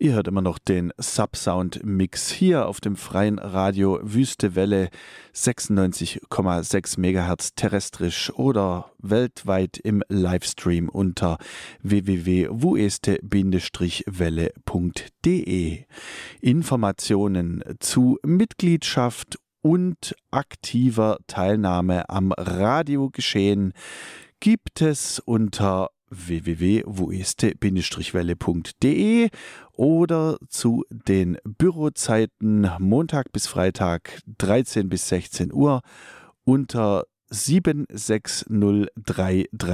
Ihr hört immer noch den Subsound-Mix hier auf dem freien Radio Wüste Welle 96,6 MHz terrestrisch oder weltweit im Livestream unter www.wueste-welle.de. Informationen zu Mitgliedschaft und aktiver Teilnahme am Radiogeschehen gibt es unter www.wueste-welle.de oder zu den Bürozeiten Montag bis Freitag 13 bis 16 Uhr unter 76033